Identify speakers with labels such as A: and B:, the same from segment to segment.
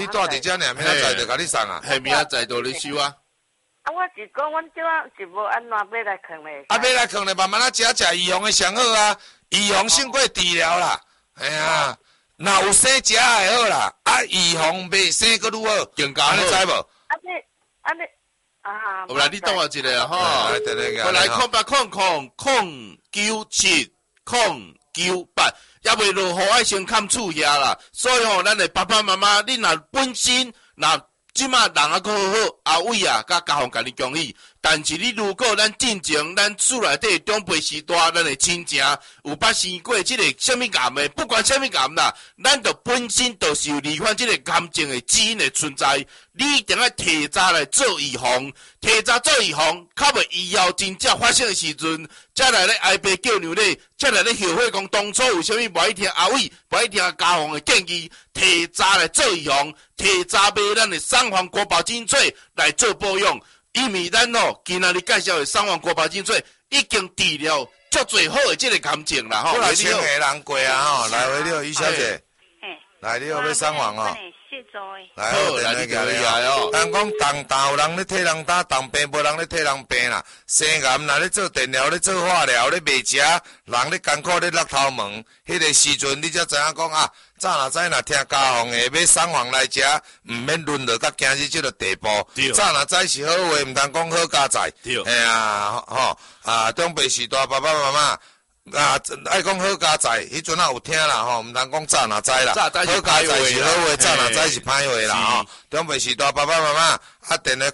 A: 你住伫遮尔，明仔载就甲你送啊。
B: 系明仔载就咧收啊。
C: 啊，我是讲，阮即仔是无安怎要来藏咧。
A: 啊，要来藏咧，慢慢仔食预防的上好啊，预防胜过治疗啦。哎呀，若有生食会好啦，啊，预防未生佫愈好，
B: 更加好，
A: 你知无？
C: 啊你啊，
B: 好啦，你等我一下吼，我来0800970998，也未落雨爱先看厝遐啦，所以吼，咱的爸爸妈妈，你若本身若即马人还阁好好，阿伟啊，甲家父甲你恭喜。但是你如果咱进前，咱厝内底长辈时代，咱的亲情有捌生过即个什么癌的，不管什么癌啦，咱就本身就是有罹患即个癌症的基因的存在。你一定要提早来做预防，提早做预防，较袂以后真正发生的时阵，才来咧挨爸叫娘咧，才来咧后悔讲当初有啥物无爱听阿伟，无爱听家父的建议，提早来做预防，提早买咱的三黄国宝精粹来做保养。因为咱今仔日介绍的三黄国宝精粹已经治疗足侪好的即个癌症啦吼。
A: 过来千个人过啊吼，来回了于小姐，来你好要三黄哦。来好，电话叫你哦。人讲当大有人咧替人打，当病无人咧替人病啦。生癌若咧做电疗、咧做化疗、咧卖食，人咧艰苦咧落头门，迄个时阵你才知影讲啊。早若知若听家父的，买三黄来食，毋免沦落到今日即个地步。早若知是好话，毋通讲好家在。哎呀，吼啊，长辈时代爸爸妈妈。啊，爱讲好家在，迄阵啊有听啦吼，毋通讲早若知啦。好家在是好话，早若知是歹话啦吼。长辈时代爸爸妈妈啊，电话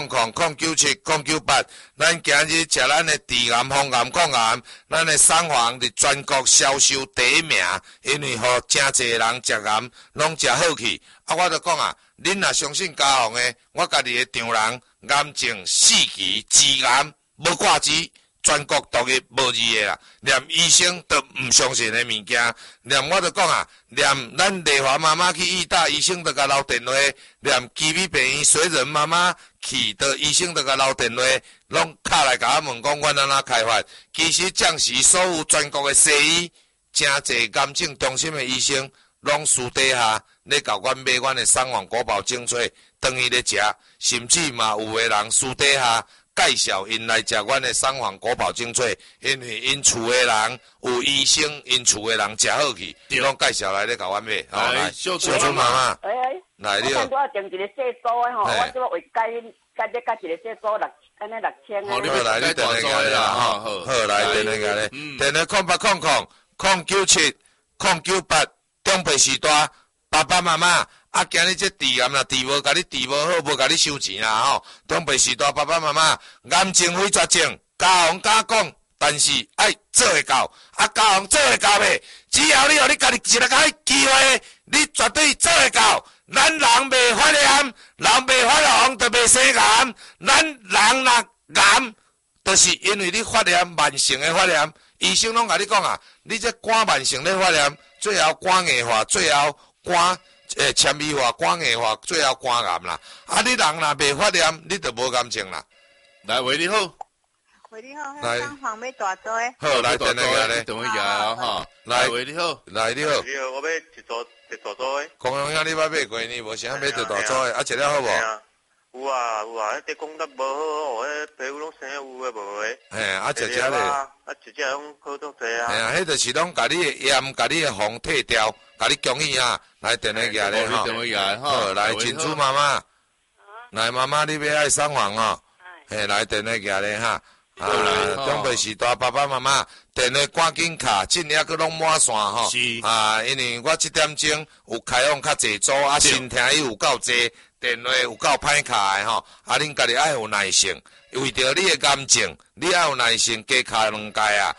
A: 0800097998，咱今日食咱的治癌、防癌、抗癌，咱的三黄伫全国销售第一名，因为互真侪人食癌拢食好去。啊，我著讲啊，恁若相信家父的，我家己的丈人癌症4期治癌无挂机。全国独一无二的啦，连医生都唔相信的物件，连我就讲啊，连咱丽华妈妈去医大，医生都甲留电话；连基美病院随人妈妈去，到医生都甲留电话，拢敲来甲我问讲，阮安怎开发？其实暂时所有全国的西医，真侪癌症中心的医生，拢私底下咧甲阮买阮的三黄国宝精粹，当伊咧食，甚至嘛有个人私底下。介绍因来食阮的三黄国宝精粹，因为因厝的人有医生，因厝的人食好去，拢介绍来咧甲阮买。来，小春妈妈，来你好。
C: 我订一个细组的吼，我即个为改要改一个细组安尼6000个。
A: 好，你来你电话甲你啦，好，好来电话甲你，电话0800097998，长辈时代爸爸妈妈。啊，今日这治癌啦，治无甲你治无好，无甲你收钱啦吼。长辈时代爸爸妈妈，癌症非绝症，家父敢讲，但是爱做会到。啊，家父做会到袂？只要你互你家己一个机会，你绝对做会到。咱人袂发炎，人袂发红，就袂生癌。咱人若癌，就是因为你发炎慢性的发炎。医生拢甲你讲啊，你这肝慢性的发炎，最后肝硬化，最后肝。纤维化、肝硬化，最后肝癌啦。啊，你人若未发炎，你就无癌症啦。来，喂，你好。
D: 喂，你好，三黄要大做诶。
A: 好，来，电话下咧。
B: 电话下哈。来，喂，你好。
A: 来，你好。
E: 你好，我要一大组诶。
A: 公羊兄，你捌买过呢？无啥买一大组诶，啊，食了好无？
E: 有啊，迄讲得无好，迄皮肤拢生有诶无诶。
A: 嘿，啊，食咧。
E: 啊，食拢好多济啊。
A: 嘿啊，迄就是拢甲你诶炎，甲你诶红退掉，甲你恭喜啊！来，电话下咧吼。好，来，珍珠妈妈。来，妈妈，你要爱三黄哦。嘿，来，电话下咧哈。啊，长辈时代爸爸妈妈，电话赶紧卡，尽力去拢满线吼。
B: 是。
A: 啊，因为我7点钟有开放较济组，啊，新听伊有够济。电话有够歹卡的吼，啊，恁家己爱有耐性，为着你的癌症，你爱有耐性，加卡2届啊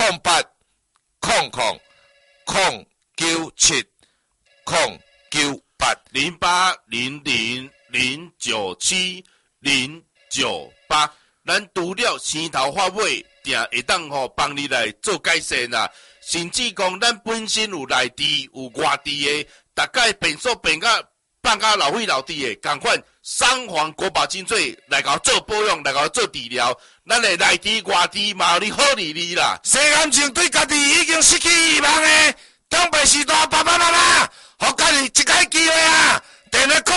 B: ，08000970970998，咱除了生头发尾，定会当帮你来做改善啊，甚至讲咱本身有内地有外地的，大概变数变甲。放甲老岁老弟的，共款三黄国宝精粹来甲做保养，来甲做治疗，咱的内地外地嘛有你好利利啦。
A: 生癌症对家己已经失去希望的，长辈时代爸爸妈妈，互家己一个机会啊！ 电话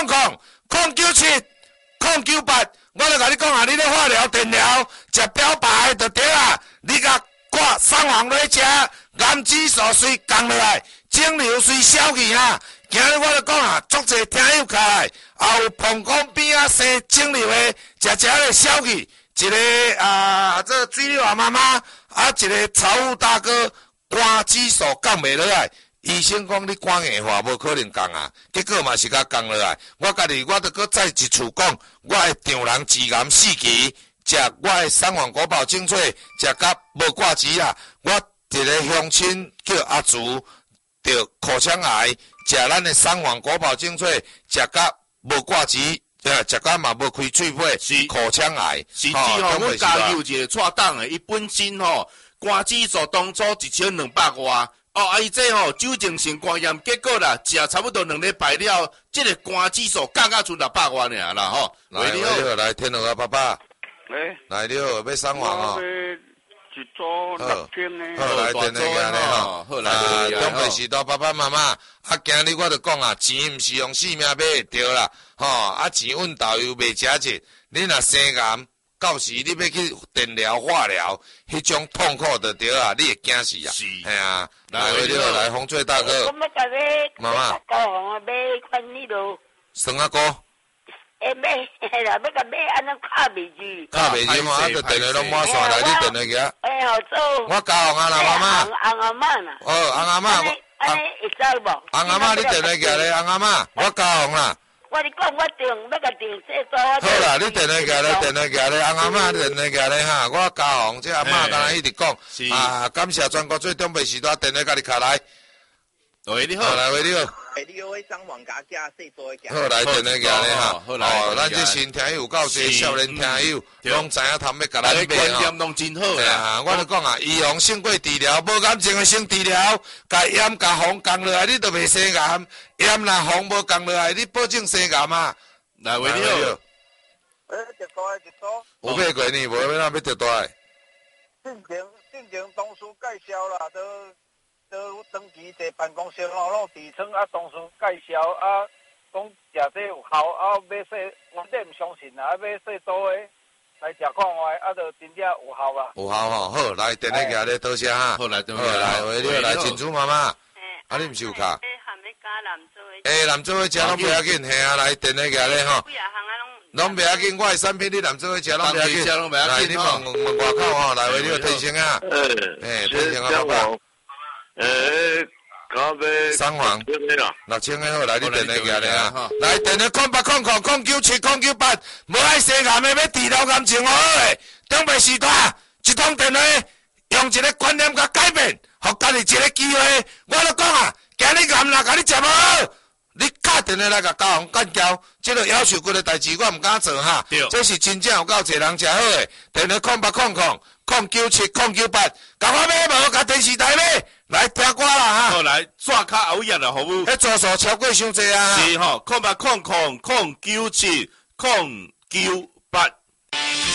A: 0800097098，我就甲你讲啊，你咧化疗、电疗、食标靶就对啊，你甲挂送黄落食，癌指数随降落来，肿瘤随消去啊。今日我就讲啊，足侪听友开来，也有膀胱边啊生肿瘤的，食咧消去。一个这水流啊妈妈，一个财务大哥，肝指数降袂落来，医生讲你肝硬化无可能降啊，结果嘛是甲降落来。我家己我著搁再一次讲，我的丈人治癌4期，食我的三黄果宝精粹，食甲无挂齿啊。我一个乡亲叫阿竹，着口腔癌，食咱的三黄果宝精粹，食甲无挂齿。食甲嘛无开喙血，是口腔癌。
B: 是指吼，阮加入一个错档诶，伊本身吼肝指数当初1200外，伊这吼酒精性肝炎，结果啦，食差不多2礼拜了，这个肝指数降到剩600外尔啦吼。
A: 来，你好，来，天龙啊，爸爸。
E: 喂。
A: 来，你好，要送黄哦。
E: 一组6斤呢。
A: 好，来，电话家咧吼。
B: 好，来，
A: 长辈时代爸爸妈妈，今日我就讲啊，钱毋是用性命买对啦。钱阮导游袂食着，你若生癌，到时你要去电疗、化疗，迄种痛苦就对啊，你会惊死啊！
B: 是，
A: 系啊，来，你好，来，洪翠大哥，妈妈，
C: 高红啊，买款迄落，
A: 孙阿哥，
C: 买，啦，要甲买安怎卡袂住？
A: 卡袂住嘛，就电话拢满线来，你电话个。
C: 好做。
A: 我高红啊啦，妈妈。
C: 红阿妈啦。
A: 红阿妈，
C: 安尼会使无？
A: 红阿妈，你电话个咧，红阿妈，我高红啦。
C: 我你讲，我要甲订洗澡。
A: 好啦，你电话夹咧，电话夹咧，红阿妈电话夹咧哈，我嘉宏，这阿嬷刚才一直讲，感谢全国最长辈时代电话甲你卡来。
B: 喂，你好，
A: 来，喂，你好。
F: 你好，上网加加细做加。
A: 好来，电话夹咧哈。咱这新听友够济，少年听友拢知影他们要甲咱买
B: 观念拢真好
A: 啦。我就讲啊，预防胜过治疗，无感情的先治疗，甲炎甲风降落来，你就袂生癌。炎若风无降落来，你保证生癌啊。
B: 来，喂，你好。
F: 一组。
A: 有买过呢，无要哪要着大个。
F: 进前同事介绍啦，都登记在办公室咯，底层同事介绍讲食这有效买说我真唔相信啊，买说多诶来食看卖，就真正有效啦。
A: 有效吼，好来电话夹咧，多谢哈。
B: 好来，
A: 好来，喂，你好，来珍珠妈妈。你毋是有卡？南做伙食拢不要紧，嘿啊，来电话夹咧吼。拢不要紧，我的产品你南做伙食拢不要紧。来，你问外口吼，来喂，你好，天星啊。天星啊，爸爸。三黄6000个好，来你电话夹咧啊。来电话0800097098，无爱生癌的要治疗癌情好诶，长辈时代一通电话，用一个观念甲改变，互家己一个机会。我就讲啊，今日癌若甲你食无好，你打电话来甲嘉宏干交，这个要求过的代志我毋敢做哈。这是真正有够侪人食好诶。电话0800097098，甲我买无？甲电视台买。来听歌啦哈！
B: 好来，刷卡后日的服务。
A: 迄座数超过伤济啊！
B: 是吼，0800097098。